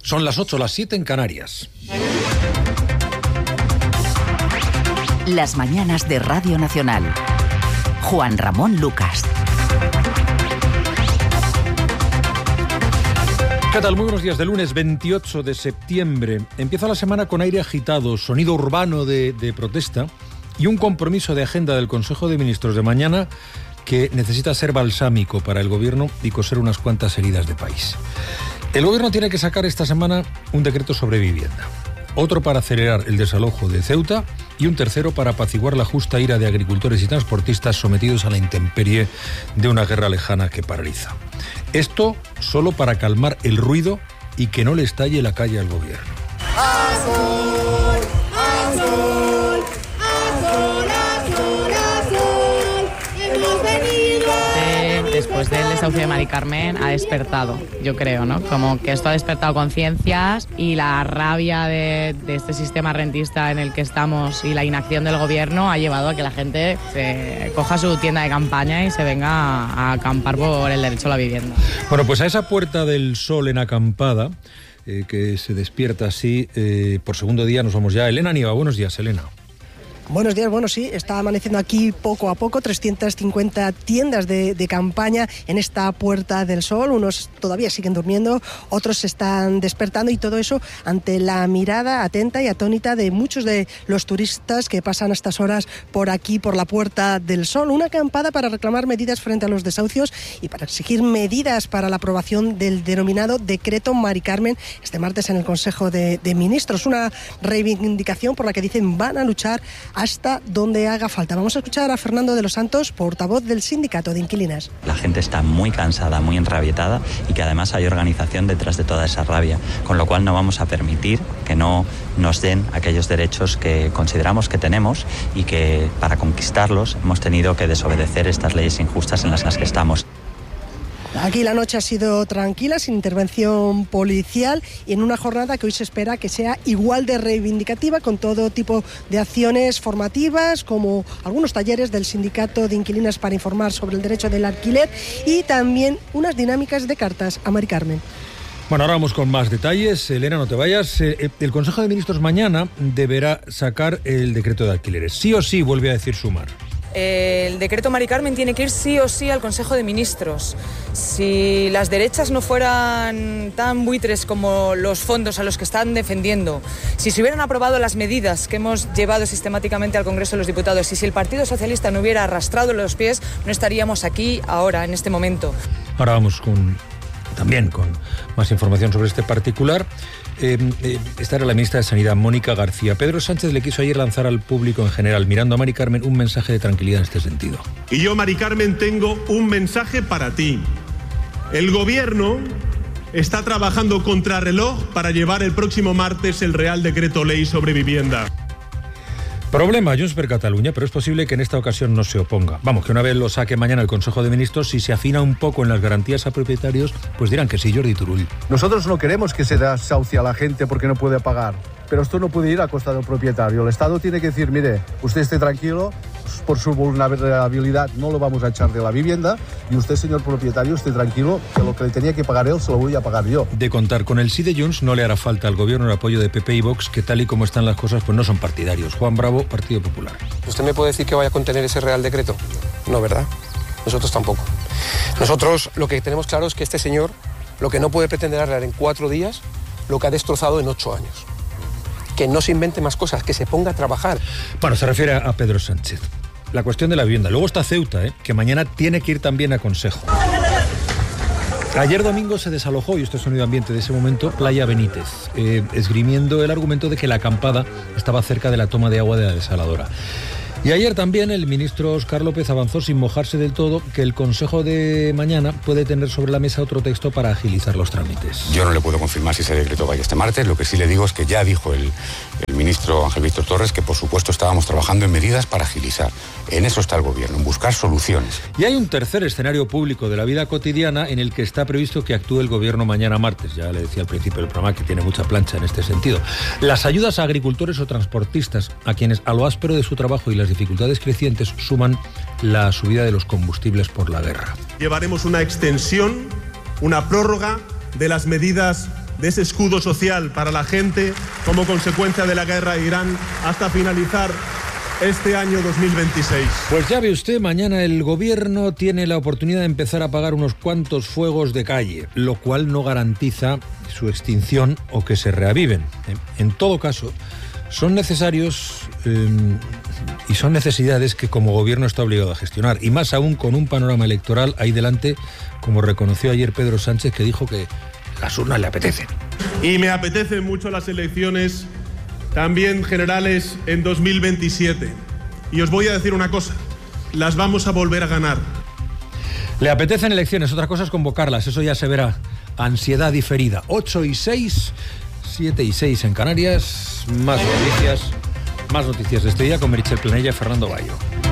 Son las 8, las 7 en Canarias. Las mañanas de Radio Nacional. Juan Ramón Lucas. ¿Qué tal? Muy buenos días. De lunes 28 de septiembre. Empieza la semana con aire agitado, sonido urbano de protesta y un compromiso de agenda del Consejo de Ministros de mañana que necesita ser balsámico para el Gobierno y coser unas cuantas heridas de país. El Gobierno tiene que sacar esta semana un decreto sobre vivienda, otro para acelerar el desalojo de Ceuta y un tercero para apaciguar la justa ira de agricultores y transportistas sometidos a la intemperie de una guerra lejana que paraliza. Esto solo para calmar el ruido y que no le estalle la calle al Gobierno. ¡Azul! ¡Azul! ¡Azul! ¡Azul! ¡Azul! ¡Hemos venido! Después del desahucio de Mari Carmen ha despertado, yo creo, ¿no? Como que esto ha despertado conciencias y la rabia de este sistema rentista en el que estamos y la inacción del Gobierno ha llevado a que la gente se coja su tienda de campaña y se venga a acampar por el derecho a la vivienda. Bueno, pues a esa Puerta del Sol en acampada, que se despierta así, por segundo día nos vamos ya. Elena Nieva, buenos días, Elena. Buenos días, bueno sí, está amaneciendo aquí poco a poco, 350 tiendas de campaña en esta Puerta del Sol, unos todavía siguen durmiendo, otros se están despertando y todo eso ante la mirada atenta y atónita de muchos de los turistas que pasan a estas horas por aquí, por la Puerta del Sol. Una acampada para reclamar medidas frente a los desahucios y para exigir medidas para la aprobación del denominado Decreto Mari Carmen este martes en el Consejo de Ministros, una reivindicación por la que dicen van a luchar hasta donde haga falta. Vamos a escuchar a Fernando de los Santos, portavoz del Sindicato de Inquilinas. La gente está muy cansada, muy enrabietada y que además hay organización detrás de toda esa rabia, con lo cual no vamos a permitir que no nos den aquellos derechos que consideramos que tenemos y que para conquistarlos hemos tenido que desobedecer estas leyes injustas en las que estamos. Aquí la noche ha sido tranquila, sin intervención policial y en una jornada que hoy se espera que sea igual de reivindicativa con todo tipo de acciones formativas como algunos talleres del Sindicato de Inquilinas para informar sobre el derecho del alquiler y también unas dinámicas de cartas a Mari Carmen. Bueno, ahora vamos con más detalles. Elena, no te vayas. El Consejo de Ministros mañana deberá sacar el decreto de alquileres. Sí o sí, vuelve a decir Sumar. El decreto Mari Carmen tiene que ir sí o sí al Consejo de Ministros. Si las derechas no fueran tan buitres como los fondos a los que están defendiendo, si se hubieran aprobado las medidas que hemos llevado sistemáticamente al Congreso de los Diputados y si el Partido Socialista no hubiera arrastrado los pies, no estaríamos aquí ahora, en este momento. Ahora vamos también con más información sobre este particular. Esta era la ministra de Sanidad, Mónica García. Pedro Sánchez le quiso ayer lanzar al público en general, mirando a Mari Carmen, un mensaje de tranquilidad en este sentido. Y yo, Mari Carmen, tengo un mensaje para ti. El Gobierno está trabajando contrarreloj para llevar el próximo martes el Real Decreto Ley sobre vivienda. Problema, Junts per Catalunya, pero es posible que en esta ocasión no se oponga. Vamos, que una vez lo saque mañana el Consejo de Ministros, si se afina un poco en las garantías a propietarios, pues dirán que sí, Jordi Turull. Nosotros no queremos que se desahucie a la gente porque no puede pagar, pero esto no puede ir a costa del propietario. El Estado tiene que decir, mire, usted esté tranquilo, por su vulnerabilidad no lo vamos a echar de la vivienda y usted, señor propietario, esté tranquilo que lo que le tenía que pagar él se lo voy a pagar yo. De contar con el sí de Junts no le hará falta al Gobierno el apoyo de PP y Vox, que tal y como están las cosas pues no son partidarios. Juan Bravo, Partido Popular. ¿Usted me puede decir que vaya a contener ese Real Decreto? No, ¿verdad? Nosotros tampoco. Nosotros lo que tenemos claro es que este señor lo que no puede pretender arreglar en 4 días lo que ha destrozado en 8 años. Que no se invente más cosas, que se ponga a trabajar. Bueno, se refiere a Pedro Sánchez. La cuestión de la vivienda. Luego está Ceuta, que mañana tiene que ir también a Consejo. Ayer domingo se desalojó, y esto es sonido ambiente de ese momento, Playa Benítez, esgrimiendo el argumento de que la acampada estaba cerca de la toma de agua de la desaladora. Y ayer también el ministro Óscar López avanzó sin mojarse del todo que el Consejo de mañana puede tener sobre la mesa otro texto para agilizar los trámites. Yo no le puedo confirmar si ese decreto vaya este martes. Lo que sí le digo es que ya dijo el ministro Ángel Víctor Torres que por supuesto estábamos trabajando en medidas para agilizar. En eso está el Gobierno, en buscar soluciones. Y hay un tercer escenario público de la vida cotidiana en el que está previsto que actúe el Gobierno mañana martes. Ya le decía al principio del programa que tiene mucha plancha en este sentido. Las ayudas a agricultores o transportistas, a quienes a lo áspero de su trabajo y las dificultades crecientes suman la subida de los combustibles por la guerra. Llevaremos una extensión, una prórroga de las medidas de ese escudo social para la gente como consecuencia de la guerra de Irán hasta finalizar este año 2026. Pues ya ve usted, mañana el gobierno tiene la oportunidad de empezar a apagar unos cuantos fuegos de calle, lo cual no garantiza su extinción o que se reaviven. En todo caso, son necesarios y son necesidades que como gobierno está obligado a gestionar, y más aún con un panorama electoral ahí delante, como reconoció ayer Pedro Sánchez, que dijo que las urnas le apetecen. Y me apetecen mucho las elecciones también generales en 2027. Y os voy a decir una cosa, las vamos a volver a ganar. Le apetecen elecciones, otra cosa es convocarlas, eso ya se verá. Ansiedad diferida. 8:06, 7:06 en Canarias. Más noticias de este día con Meritxell Planella y Fernando Bayo.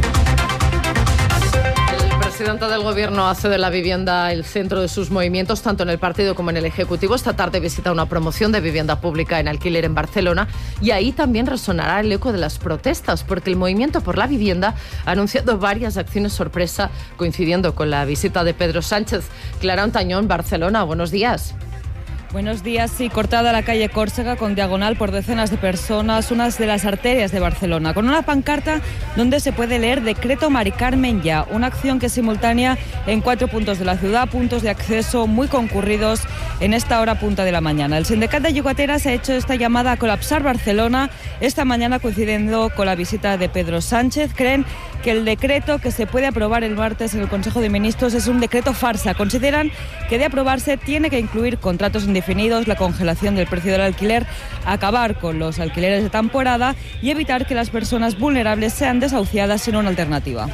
El presidente del Gobierno hace de la vivienda el centro de sus movimientos, tanto en el partido como en el Ejecutivo. Esta tarde visita una promoción de vivienda pública en alquiler en Barcelona y ahí también resonará el eco de las protestas, porque el Movimiento por la Vivienda ha anunciado varias acciones sorpresa coincidiendo con la visita de Pedro Sánchez. Clara Ontañón, Barcelona, buenos días. Buenos días. Sí, cortada la calle Córcega con diagonal por decenas de personas, unas de las arterias de Barcelona, con una pancarta donde se puede leer Decreto Mari Carmen ya, una acción que es simultánea en 4 puntos de la ciudad, puntos de acceso muy concurridos en esta hora punta de la mañana. El sindicato de Yucateras ha hecho esta llamada a colapsar Barcelona esta mañana coincidiendo con la visita de Pedro Sánchez. Creen que el decreto que se puede aprobar el martes en el Consejo de Ministros es un decreto farsa. Consideran que de aprobarse tiene que incluir contratos indefinidos, la congelación del precio del alquiler, acabar con los alquileres de temporada y evitar que las personas vulnerables sean desahuciadas sin una alternativa.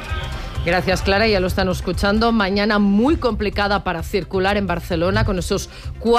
Gracias, Clara. Ya lo están escuchando. Mañana muy complicada para circular en Barcelona con esos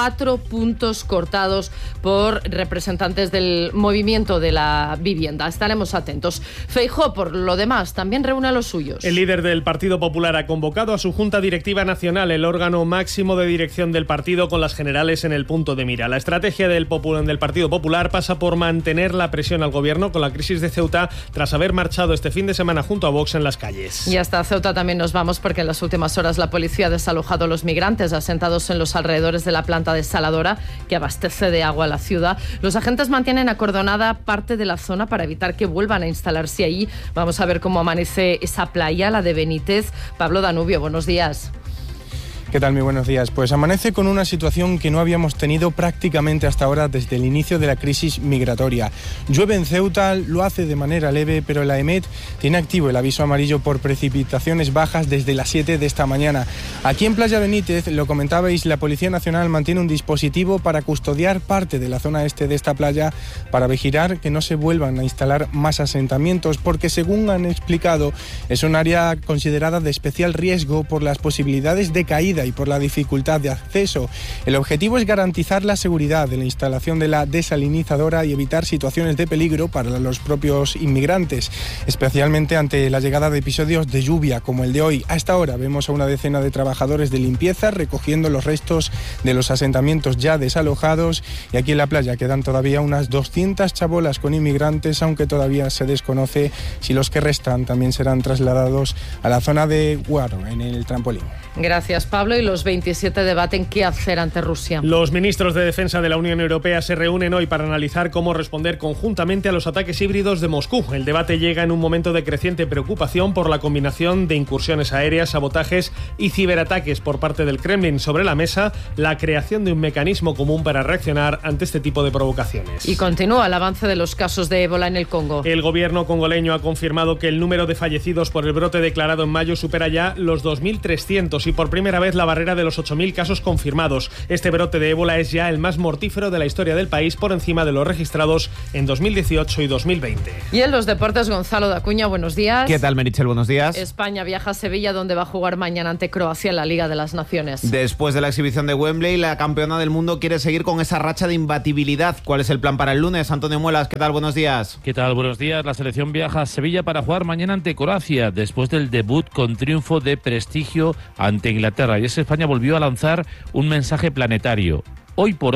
4 puntos cortados por representantes del movimiento de la vivienda. Estaremos atentos. Feijóo, por lo demás, también reúne a los suyos. El líder del Partido Popular ha convocado a su Junta Directiva Nacional, el órgano máximo de dirección del partido, con las generales en el punto de mira. La estrategia del Partido Popular pasa por mantener la presión al gobierno con la crisis de Ceuta tras haber marchado este fin de semana junto a Vox en las calles. Y hasta Ceuta también nos vamos, porque en las últimas horas la policía ha desalojado a los migrantes asentados en los alrededores de la planta desaladora que abastece de agua a la ciudad. Los agentes mantienen acordonada parte de la zona para evitar que vuelvan a instalarse allí. Vamos a ver cómo amanece esa playa, la de Benítez. Pablo Danubio, buenos días. ¿Qué tal? Muy buenos días. Pues amanece con una situación que no habíamos tenido prácticamente hasta ahora desde el inicio de la crisis migratoria. Llueve en Ceuta, lo hace de manera leve, pero la EMET tiene activo el aviso amarillo por precipitaciones bajas desde las 7 de esta mañana. Aquí en Playa Benítez, lo comentabais, la Policía Nacional mantiene un dispositivo para custodiar parte de la zona este de esta playa para vigilar que no se vuelvan a instalar más asentamientos, porque según han explicado, es un área considerada de especial riesgo por las posibilidades de caída y por la dificultad de acceso. El objetivo es garantizar la seguridad de la instalación de la desalinizadora y evitar situaciones de peligro para los propios inmigrantes, especialmente ante la llegada de episodios de lluvia como el de hoy. A esta hora vemos a una decena de trabajadores de limpieza recogiendo los restos de los asentamientos ya desalojados, y aquí en la playa quedan todavía unas 200 chabolas con inmigrantes, aunque todavía se desconoce si los que restan también serán trasladados a la zona de Guaro, en el trampolín. Gracias, Pablo. Y los 27 debaten qué hacer ante Rusia. Los ministros de Defensa de la Unión Europea se reúnen hoy para analizar cómo responder conjuntamente a los ataques híbridos de Moscú. El debate llega en un momento de creciente preocupación por la combinación de incursiones aéreas, sabotajes y ciberataques por parte del Kremlin. Sobre la mesa, la creación de un mecanismo común para reaccionar ante este tipo de provocaciones. Y continúa el avance de los casos de ébola en el Congo. El gobierno congoleño ha confirmado que el número de fallecidos por el brote declarado en mayo supera ya los 2.300 y por primera vez la barrera de los 8.000 casos confirmados. Este brote de ébola es ya el más mortífero de la historia del país, por encima de los registrados en 2018 y 2020. Y en los deportes, Gonzalo Dacuña, buenos días. ¿Qué tal, Meritxell? Buenos días. España viaja a Sevilla, donde va a jugar mañana ante Croacia en la Liga de las Naciones. Después de la exhibición de Wembley, la campeona del mundo quiere seguir con esa racha de imbatibilidad. ¿Cuál es el plan para el lunes? Antonio Muelas, ¿qué tal? Buenos días. ¿Qué tal? Buenos días. La selección viaja a Sevilla para jugar mañana ante Croacia, después del debut con triunfo de prestigio ante Inglaterra. Y es que España volvió a lanzar un mensaje planetario. Hoy por hoy,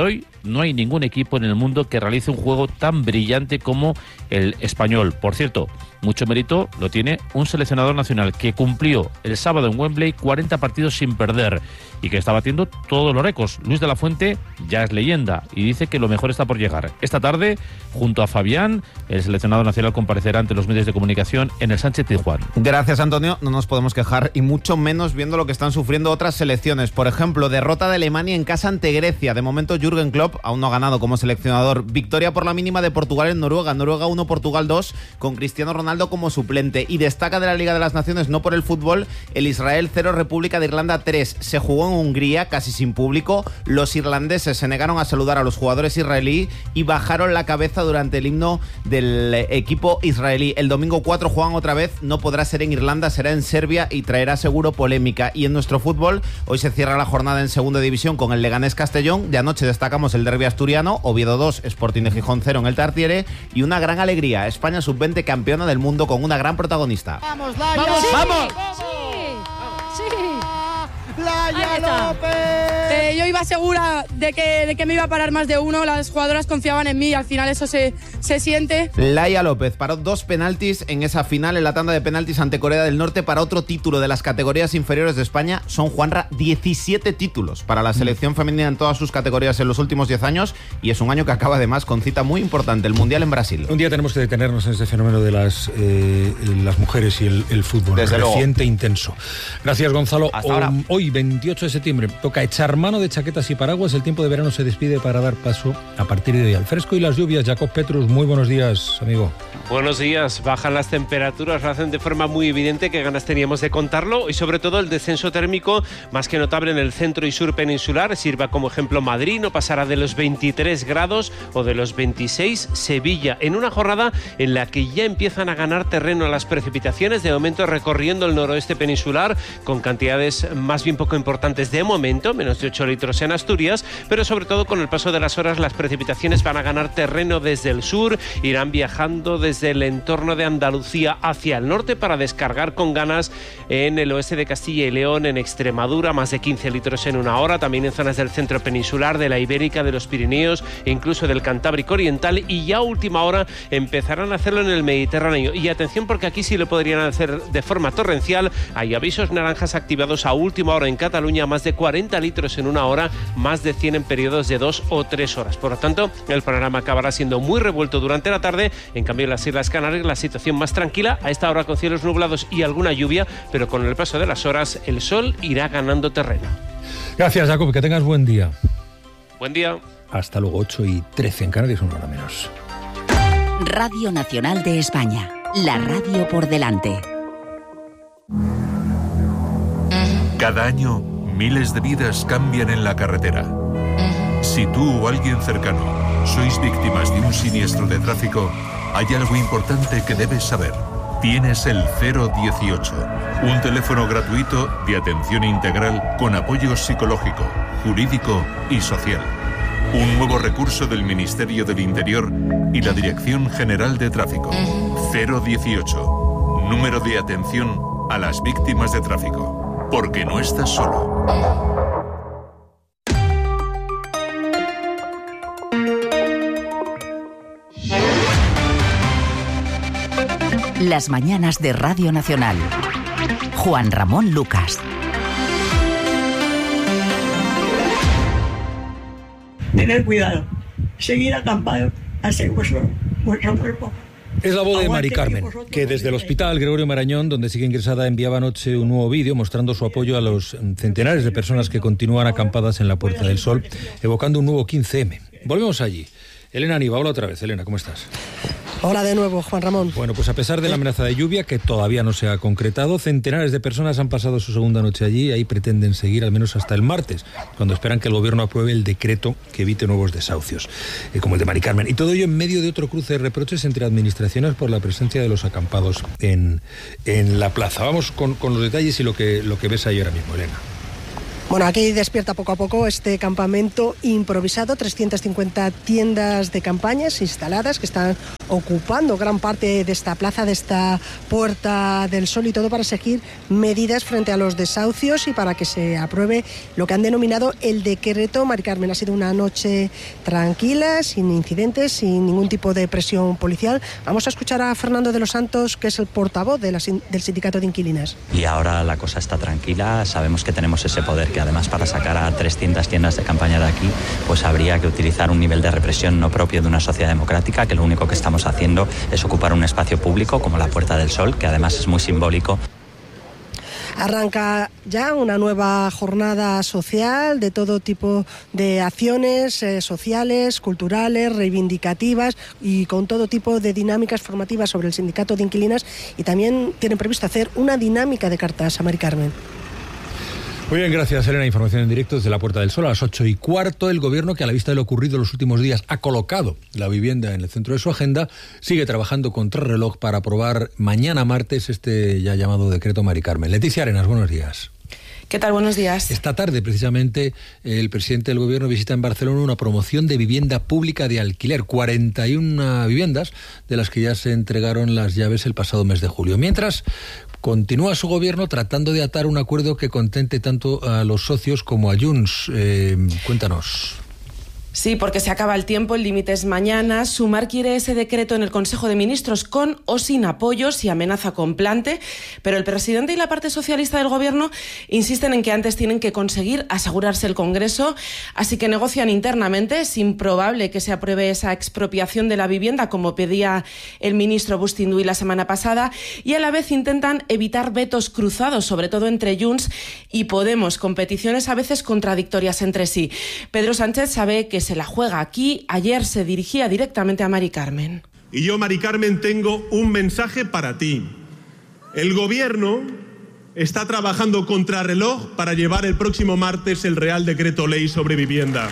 no hay ningún equipo en el mundo que realice un juego tan brillante como el español. Por cierto, mucho mérito lo tiene un seleccionador nacional que cumplió el sábado en Wembley 40 partidos sin perder y que está batiendo todos los récords. Luis de la Fuente ya es leyenda y dice que lo mejor está por llegar. Esta tarde, junto a Fabián, el seleccionador nacional comparecerá ante los medios de comunicación en el Sánchez-Pizjuán. Gracias, Antonio. No nos podemos quejar, y mucho menos viendo lo que están sufriendo otras selecciones. Por ejemplo, derrota de Alemania en casa ante Grecia. De momento, Jürgen Klopp aún no ha ganado como seleccionador. Victoria por la mínima de Portugal en Noruega. Noruega 1, Portugal 2, con Cristiano Ronaldo como suplente. Y destaca de la Liga de las Naciones, no por el fútbol, el Israel 0, República de Irlanda 3. Se jugó en Hungría, casi sin público. Los irlandeses se negaron a saludar a los jugadores israelíes y bajaron la cabeza durante el himno del equipo israelí. El domingo 4 juegan otra vez. No podrá ser en Irlanda, será en Serbia y traerá seguro polémica. Y en nuestro fútbol, hoy se cierra la jornada en segunda división con el Leganés Castellón. De anoche destacamos el derbi asturiano, Oviedo 2, Sporting de Gijón 0 en el Tartiere, y una gran alegría, España sub-20 campeona del mundo con una gran protagonista. ¡Vamos, Laia! ¡Vamos! ¡Sí! ¡Vamos! ¡Sí! ¡Laia López! Yo iba segura de que me iba a parar más de uno, las jugadoras confiaban en mí y al final eso se siente. Laia López paró 2 penaltis en esa final, en la tanda de penaltis ante Corea del Norte, para otro título de las categorías inferiores de España. Son, Juanra, 17 títulos para la selección femenina en todas sus categorías en los últimos 10 años, y es un año que acaba además con cita muy importante, el Mundial en Brasil. Un día tenemos que detenernos en este fenómeno de las mujeres y el fútbol. Desde reciente, intenso. Gracias, Gonzalo. Hasta ahora. Hoy, 28 de septiembre, toca echar mano de chaquetas y paraguas. El tiempo de verano se despide para dar paso a partir de hoy al fresco y las lluvias. Jacob Petrus, muy buenos días, amigo. Buenos días. Bajan las temperaturas, lo hacen de forma muy evidente, que ganas teníamos de contarlo, y sobre todo el descenso térmico más que notable en el centro y sur peninsular. Sirva como ejemplo Madrid, no pasará de los 23 grados o de los 26 Sevilla, en una jornada en la que ya empiezan a ganar terreno las precipitaciones, de momento recorriendo el noroeste peninsular con cantidades más bien poco importantes de momento, menos de 8 litros en Asturias, pero sobre todo con el paso de las horas las precipitaciones van a ganar terreno desde el sur, irán viajando desde el entorno de Andalucía hacia el norte para descargar con ganas en el oeste de Castilla y León, en Extremadura, más de 15 litros en una hora, también en zonas del centro peninsular, de la Ibérica, de los Pirineos e incluso del Cantábrico Oriental, y ya a última hora empezarán a hacerlo en el Mediterráneo. Y atención, porque aquí sí lo podrían hacer de forma torrencial. Hay avisos naranjas activados a última hora en Cataluña, más de 40 litros en una hora, más de 100 en periodos de 2 o 3 horas. Por lo tanto, el panorama acabará siendo muy revuelto durante la tarde. En cambio, en las Islas Canarias la situación más tranquila, a esta hora con cielos nublados y alguna lluvia, pero con el paso de las horas el sol irá ganando terreno. Gracias, Jacob, que tengas buen día. Buen día. Hasta luego. 8:13 en Canarias, una hora menos. Radio Nacional de España, la radio por delante. Cada año, miles de vidas cambian en la carretera. Si tú o alguien cercano sois víctimas de un siniestro de tráfico, hay algo importante que debes saber. Tienes el 018, un teléfono gratuito de atención integral con apoyo psicológico, jurídico y social. Un nuevo recurso del Ministerio del Interior y la Dirección General de Tráfico. 018, número de atención a las víctimas de tráfico, porque no estás solo. Las mañanas de Radio Nacional. Juan Ramón Lucas. Tener cuidado, seguir acampado, hacer vuestro cuerpo. Es la voz de Mari Carmen, que desde el Hospital Gregorio Marañón, donde sigue ingresada, enviaba anoche un nuevo vídeo mostrando su apoyo a los centenares de personas que continúan acampadas en la Puerta del Sol, evocando un nuevo 15M. Volvemos allí. Elena Niva, hola otra vez. Elena, ¿cómo estás? Hola de nuevo, Juan Ramón. Bueno, pues a pesar de la amenaza de lluvia, que todavía no se ha concretado, centenares de personas han pasado su segunda noche allí y ahí pretenden seguir al menos hasta el martes, cuando esperan que el gobierno apruebe el decreto que evite nuevos desahucios, como el de Mari Carmen. Y todo ello en medio de otro cruce de reproches entre administraciones por la presencia de los acampados en la plaza. Vamos con los detalles y lo que ves ahí ahora mismo, Elena. Bueno, aquí despierta poco a poco este campamento improvisado, 350 tiendas de campañas instaladas que están ocupando gran parte de esta plaza, de esta Puerta del Sol, y todo para seguir medidas frente a los desahucios y para que se apruebe lo que han denominado el decreto Mari Carmen. Ha sido una noche tranquila, sin incidentes, sin ningún tipo de presión policial. Vamos a escuchar a Fernando de los Santos, que es el portavoz del sindicato de inquilinas. Y ahora la cosa está tranquila, sabemos que tenemos ese poder, que además para sacar a 300 tiendas de campaña de aquí, pues habría que utilizar un nivel de represión no propio de una sociedad democrática, que lo único que estamos haciendo es ocupar un espacio público como la Puerta del Sol, que además es muy simbólico. Arranca ya una nueva jornada social de todo tipo de acciones sociales, culturales, reivindicativas y con todo tipo de dinámicas formativas sobre el sindicato de inquilinas, y también tienen previsto hacer una dinámica de cartas a Mari Carmen. Muy bien, gracias, Elena. Información en directo desde la Puerta del Sol a las 8:15. El Gobierno, que a la vista de lo ocurrido en los últimos días ha colocado la vivienda en el centro de su agenda, sigue trabajando contrarreloj para aprobar mañana martes este ya llamado decreto Mari Carmen. Leticia Arenas, buenos días. ¿Qué tal? Buenos días. Esta tarde, precisamente, el presidente del Gobierno visita en Barcelona una promoción de vivienda pública de alquiler. 41 viviendas, de las que ya se entregaron las llaves el pasado mes de julio. Mientras, continúa su Gobierno tratando de atar un acuerdo que contente tanto a los socios como a Junts. Cuéntanos. Sí, porque se acaba el tiempo, el límite es mañana. Sumar quiere ese decreto en el Consejo de Ministros con o sin apoyos y amenaza con plante, pero el presidente y la parte socialista del Gobierno insisten en que antes tienen que conseguir asegurarse el Congreso, así que negocian internamente. Es improbable que se apruebe esa expropiación de la vivienda como pedía el ministro Bustinduy la semana pasada, y a la vez intentan evitar vetos cruzados, sobre todo entre Junts y Podemos, con peticiones a veces contradictorias entre sí. Pedro Sánchez sabe que se la juega aquí. Ayer se dirigía directamente a Mari Carmen. Y yo, Mari Carmen, tengo un mensaje para ti. El Gobierno está trabajando contrarreloj para llevar el próximo martes el Real Decreto Ley sobre vivienda.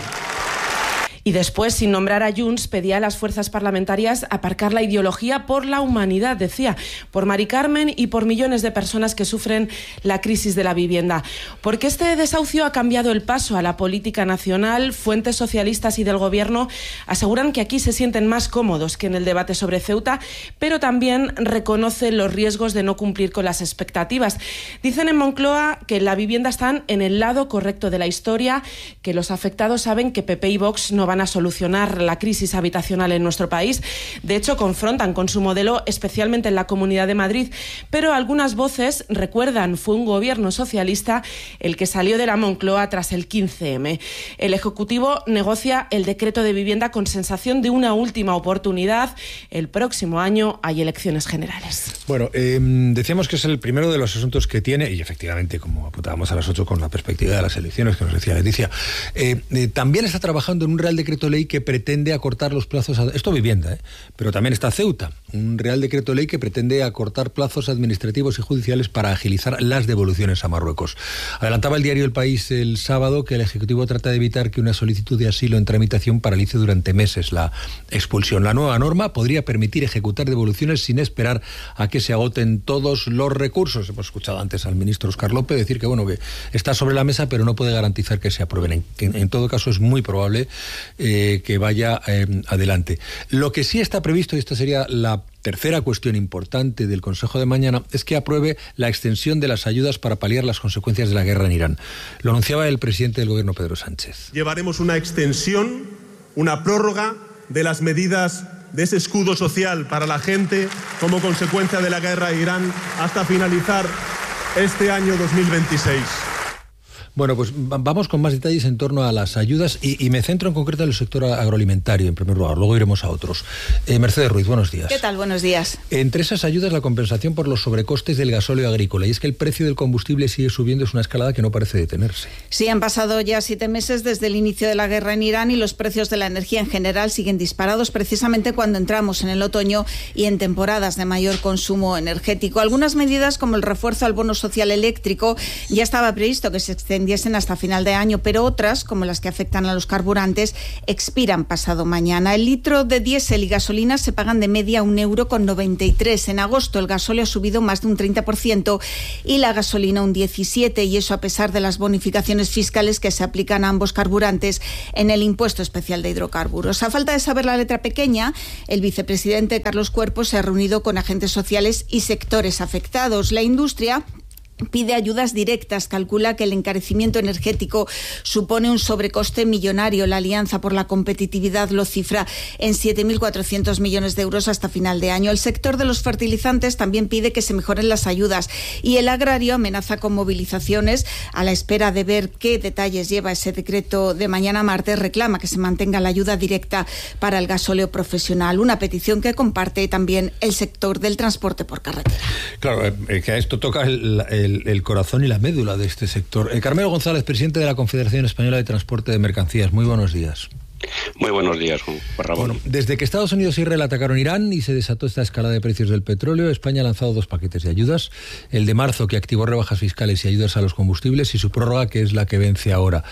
Y después, sin nombrar a Junts, pedía a las fuerzas parlamentarias aparcar la ideología por la humanidad, decía, por Mari Carmen y por millones de personas que sufren la crisis de la vivienda. Porque este desahucio ha cambiado el paso a la política nacional. Fuentes socialistas y del Gobierno aseguran que aquí se sienten más cómodos que en el debate sobre Ceuta, pero también reconocen los riesgos de no cumplir con las expectativas. Dicen en Moncloa que la vivienda están en el lado correcto de la historia, que los afectados saben que PP y Vox no van a solucionar la crisis habitacional en nuestro país. De hecho, confrontan con su modelo, especialmente en la Comunidad de Madrid. Pero algunas voces recuerdan, fue un gobierno socialista el que salió de la Moncloa tras el 15M. El Ejecutivo negocia el decreto de vivienda con sensación de una última oportunidad. El próximo año hay elecciones generales. Bueno, decíamos que es el primero de los asuntos que tiene, y efectivamente, como apuntábamos a las 8 con la perspectiva de las elecciones que nos decía Leticia, también está trabajando en un Real Decreto Ley que pretende acortar los plazos, esto vivienda, pero también está Ceuta, un Real Decreto Ley que pretende acortar plazos administrativos y judiciales para agilizar las devoluciones a Marruecos. Adelantaba el diario El País el sábado que el Ejecutivo trata de evitar que una solicitud de asilo en tramitación paralice durante meses la expulsión. La nueva norma podría permitir ejecutar devoluciones sin esperar a que se agoten todos los recursos. Hemos escuchado antes al ministro Óscar López decir que bueno, que está sobre la mesa, pero no puede garantizar que se aprueben. En todo caso, es muy probable que vaya adelante. Lo que sí está previsto, y esta sería la tercera cuestión importante del Consejo de mañana, es que apruebe la extensión de las ayudas para paliar las consecuencias de la guerra en Irán. Lo anunciaba el presidente del Gobierno, Pedro Sánchez. Llevaremos una extensión, una prórroga de las medidas de ese escudo social para la gente como consecuencia de la guerra en Irán hasta finalizar este año 2026. Bueno, pues vamos con más detalles en torno a las ayudas y me centro en concreto en el sector agroalimentario, en primer lugar, luego iremos a otros. Mercedes Ruiz, buenos días. ¿Qué tal? Buenos días. Entre esas ayudas, la compensación por los sobrecostes del gasóleo agrícola, y es que el precio del combustible sigue subiendo, es una escalada que no parece detenerse. Sí, han pasado ya 7 meses desde el inicio de la guerra en Irán y los precios de la energía en general siguen disparados precisamente cuando entramos en el otoño y en temporadas de mayor consumo energético. Algunas medidas, como el refuerzo al bono social eléctrico, ya estaba previsto que se extendiera extendiesen hasta final de año, pero otras, como las que afectan a los carburantes, expiran pasado mañana. El litro de diésel y gasolina se pagan de media 1,93 €. En agosto el gasóleo ha subido más de un 30% y la gasolina un 17%, y eso a pesar de las bonificaciones fiscales que se aplican a ambos carburantes en el impuesto especial de hidrocarburos. A falta de saber la letra pequeña, el vicepresidente Carlos Cuerpo se ha reunido con agentes sociales y sectores afectados. La industria pide ayudas directas, calcula que el encarecimiento energético supone un sobrecoste millonario. La Alianza por la Competitividad lo cifra en 7.400 millones de euros hasta final de año. El sector de los fertilizantes también pide que se mejoren las ayudas y el agrario amenaza con movilizaciones. A la espera de ver qué detalles lleva ese decreto de mañana martes, reclama que se mantenga la ayuda directa para el gasóleo profesional, una petición que comparte también el sector del transporte por carretera. Claro, que a esto toca el corazón y la médula de este sector. Carmelo González, presidente de la Confederación Española de Transporte de Mercancías. Muy buenos días. Muy buenos días, Juan Ramón. Bueno, desde que Estados Unidos e Israel atacaron Irán y se desató esta escalada de precios del petróleo, España ha lanzado 2 paquetes de ayudas. El de marzo, que activó rebajas fiscales y ayudas a los combustibles, y su prórroga, que es la que vence ahora.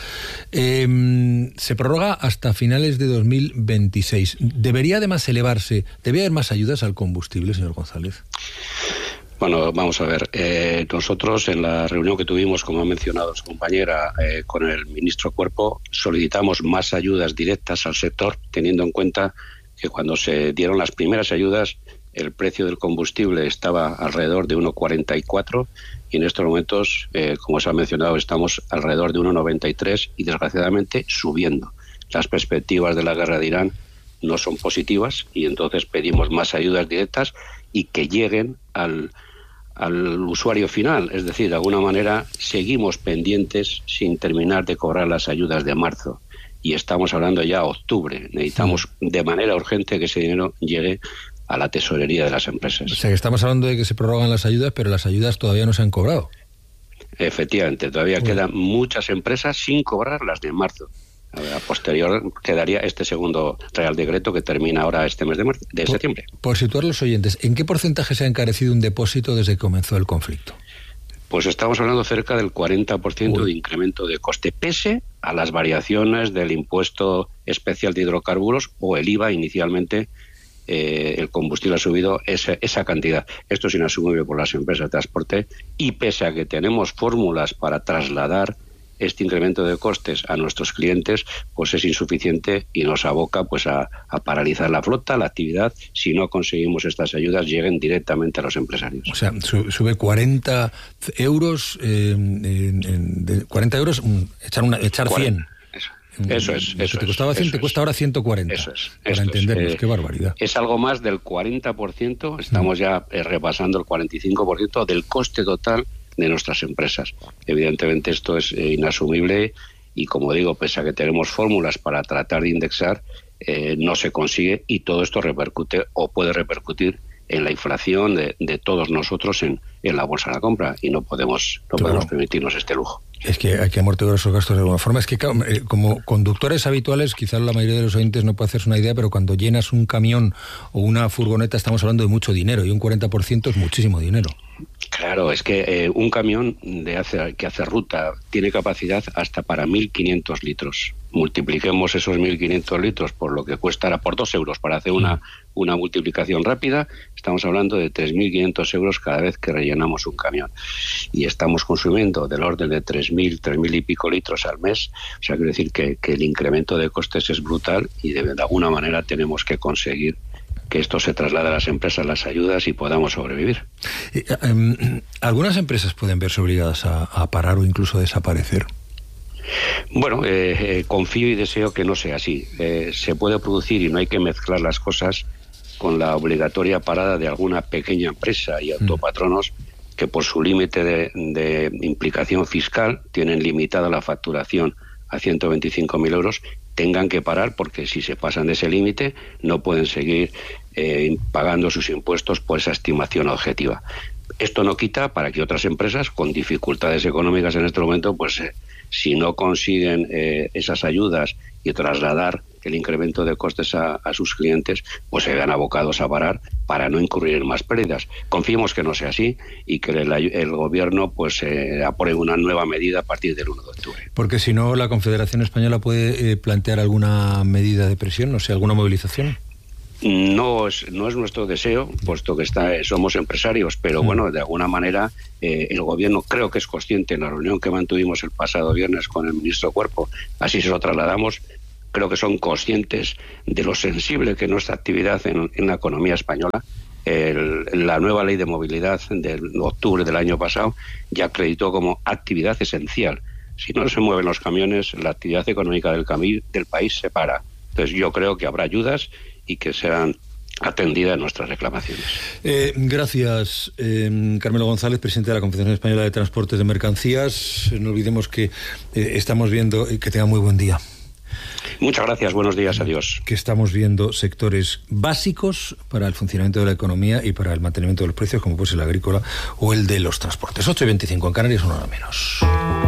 Se prorroga hasta finales de 2026. ¿Debería además elevarse, debería haber más ayudas al combustible, señor González? Bueno, vamos a ver. Nosotros en la reunión que tuvimos, como ha mencionado su compañera, con el ministro Cuerpo, solicitamos más ayudas directas al sector, teniendo en cuenta que cuando se dieron las primeras ayudas, el precio del combustible estaba alrededor de 1,44 y en estos momentos, como se ha mencionado, estamos alrededor de 1,93 y desgraciadamente subiendo. Las perspectivas de la guerra de Irán no son positivas y entonces pedimos más ayudas directas y que lleguen al usuario final. Es decir, de alguna manera seguimos pendientes sin terminar de cobrar las ayudas de marzo y estamos hablando ya de octubre. Necesitamos de manera urgente que ese dinero llegue a la tesorería de las empresas. O sea, que estamos hablando de que se prorrogan las ayudas, pero las ayudas todavía no se han cobrado. Efectivamente, todavía quedan muchas empresas sin cobrar las de marzo. A posterior quedaría este segundo Real Decreto que termina ahora este mes de septiembre. Por situar los oyentes, ¿en qué porcentaje se ha encarecido un depósito desde que comenzó el conflicto? Pues estamos hablando cerca del 40% de incremento de coste, pese a las variaciones del impuesto especial de hidrocarburos o el IVA inicialmente. El combustible ha subido esa cantidad. Esto es inasumible por las empresas de transporte y pese a que tenemos fórmulas para trasladar este incremento de costes a nuestros clientes, pues es insuficiente y nos aboca pues a paralizar la flota, la actividad, si no conseguimos estas ayudas lleguen directamente a los empresarios. O sea, sube 40 euros, 40 euros, echar 100. Eso es. Te costaba 100, te cuesta ahora 140. Eso es. Para entendernos, qué barbaridad. Es algo más del 40%, estamos ya repasando el 45% del coste total de nuestras empresas. Evidentemente esto es inasumible y, como digo, pese a que tenemos fórmulas para tratar de indexar, no se consigue y todo esto repercute o puede repercutir en la inflación de todos nosotros en la bolsa de la compra y no podemos permitirnos este lujo. Es que hay que amortiguar esos gastos de alguna forma. Es que como conductores habituales, quizás la mayoría de los oyentes no puede hacerse una idea, pero cuando llenas un camión o una furgoneta estamos hablando de mucho dinero y un 40% es muchísimo dinero. Claro, es que un camión que hace ruta tiene capacidad hasta para 1.500 litros. Multipliquemos esos 1.500 litros por lo que cuesta por 2 euros para hacer una multiplicación rápida. Estamos hablando de 3.500 euros cada vez que rellenamos un camión. Y estamos consumiendo del orden de 3.000 y pico litros al mes. O sea, quiero decir que el incremento de costes es brutal y de alguna manera tenemos que conseguir que esto se traslade a las empresas, las ayudas y podamos sobrevivir. ¿Algunas empresas pueden verse obligadas a parar o incluso a desaparecer? Bueno, confío y deseo que no sea así. Se puede producir y no hay que mezclar las cosas con la obligatoria parada de alguna pequeña empresa y autopatronos que por su límite de implicación fiscal tienen limitada la facturación a 125.000 euros, tengan que parar porque si se pasan de ese límite no pueden seguir pagando sus impuestos por esa estimación objetiva. Esto no quita para que otras empresas con dificultades económicas en este momento, pues si no consiguen esas ayudas y trasladar el incremento de costes a sus clientes, pues se vean abocados a parar para no incurrir en más pérdidas. Confiemos que no sea así y que el Gobierno pues apruebe una nueva medida a partir del 1 de octubre. Porque si no, la Confederación Española puede plantear alguna medida de presión, no sé, alguna movilización. No es nuestro deseo, puesto que somos empresarios, pero bueno, de alguna manera el Gobierno creo que es consciente. En la reunión que mantuvimos el pasado viernes con el ministro Cuerpo, así se lo trasladamos, creo que son conscientes de lo sensible que es nuestra actividad en la economía española. La nueva ley de movilidad de octubre del año pasado ya acreditó como actividad esencial. Si no se mueven los camiones, la actividad económica del país se para. Entonces yo creo que habrá ayudas y que sean atendidas nuestras reclamaciones. Gracias, Carmelo González, presidente de la Confederación Española de Transportes de Mercancías. No olvidemos que estamos viendo, que tenga muy buen día. Muchas gracias, buenos días, adiós. Que estamos viendo sectores básicos para el funcionamiento de la economía y para el mantenimiento de los precios, como puede ser el agrícola o el de los transportes. 8:25 en Canarias, una hora menos.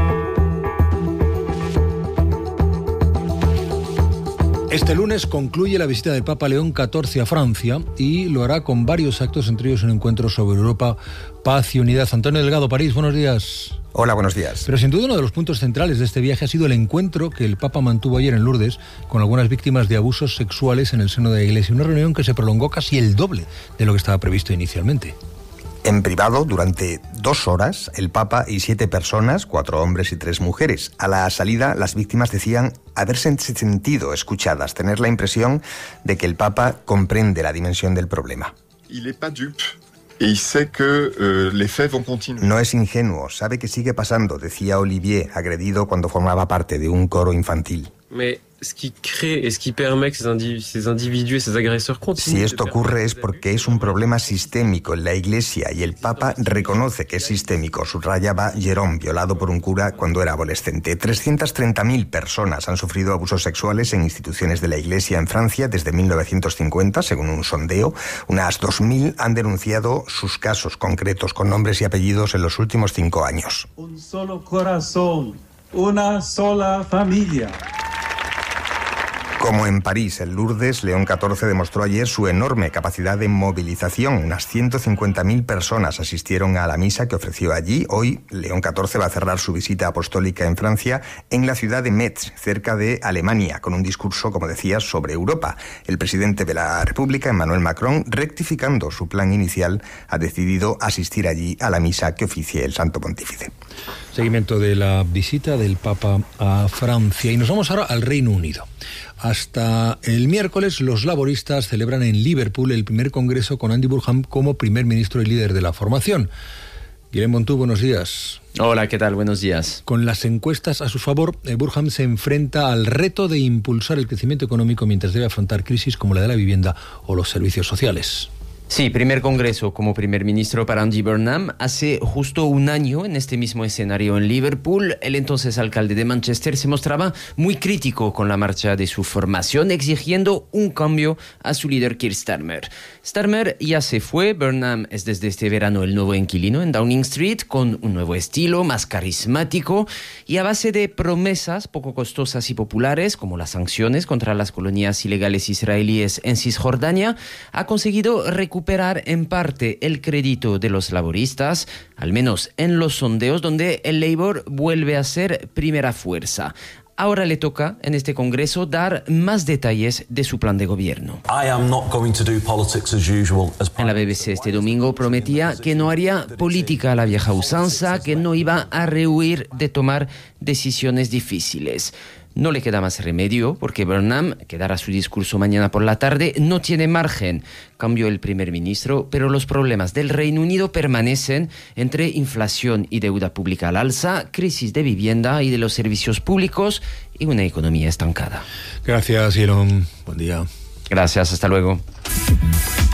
Este lunes concluye la visita del Papa León XIV a Francia y lo hará con varios actos, entre ellos un encuentro sobre Europa, paz y unidad. Antonio Delgado, París, buenos días. Hola, buenos días. Pero sin duda uno de los puntos centrales de este viaje ha sido el encuentro que el Papa mantuvo ayer en Lourdes con algunas víctimas de abusos sexuales en el seno de la Iglesia. Una reunión que se prolongó casi el doble de lo que estaba previsto inicialmente. En privado, durante 2 horas, el Papa y 7 personas, 4 hombres y 3 mujeres. A la salida, las víctimas decían haberse sentido escuchadas, tener la impresión de que el Papa comprende la dimensión del problema. No es ingenuo, sabe que sigue pasando, decía Olivier, agredido cuando formaba parte de un coro infantil. Si esto ocurre es porque es un problema sistémico en la Iglesia y el Papa reconoce que es sistémico, subrayaba Jerome, violado por un cura cuando era adolescente. 330.000 personas han sufrido abusos sexuales en instituciones de la Iglesia en Francia desde 1950, según un sondeo. Unas 2.000 han denunciado sus casos concretos con nombres y apellidos en los últimos 5 años. Un solo corazón, una sola familia. Como en París, en Lourdes, León XIV demostró ayer su enorme capacidad de movilización. Unas 150.000 personas asistieron a la misa que ofreció allí. Hoy, León XIV va a cerrar su visita apostólica en Francia, en la ciudad de Metz, cerca de Alemania, con un discurso, como decía, sobre Europa. El presidente de la República, Emmanuel Macron, rectificando su plan inicial, ha decidido asistir allí a la misa que oficie el Santo Pontífice. Seguimiento de la visita del Papa a Francia. Y nos vamos ahora al Reino Unido. Hasta el miércoles, los laboristas celebran en Liverpool el primer congreso con Andy Burnham como primer ministro y líder de la formación. Guillermo Montú, buenos días. Hola, ¿qué tal? Buenos días. Con las encuestas a su favor, Burnham se enfrenta al reto de impulsar el crecimiento económico mientras debe afrontar crisis como la de la vivienda o los servicios sociales. Sí, primer congreso como primer ministro para Andy Burnham. Hace justo un año, en este mismo escenario en Liverpool, el entonces alcalde de Manchester se mostraba muy crítico con la marcha de su formación, exigiendo un cambio a su líder Keir Starmer. Starmer ya se fue. Burnham es desde este verano el nuevo inquilino en Downing Street, con un nuevo estilo, más carismático y a base de promesas poco costosas y populares, como las sanciones contra las colonias ilegales israelíes en Cisjordania, ha conseguido recuperar en parte el crédito de los laboristas, al menos en los sondeos donde el Labour vuelve a ser primera fuerza. Ahora le toca, en este congreso, dar más detalles de su plan de gobierno. En la BBC este domingo prometía que no haría política a la vieja usanza, que no iba a rehuir de tomar decisiones difíciles. No le queda más remedio porque Burnham, que dará su discurso mañana por la tarde, no tiene margen. Cambió el primer ministro, pero los problemas del Reino Unido permanecen entre inflación y deuda pública al alza, crisis de vivienda y de los servicios públicos y una economía estancada. Gracias, Irón. Buen día. Gracias, hasta luego.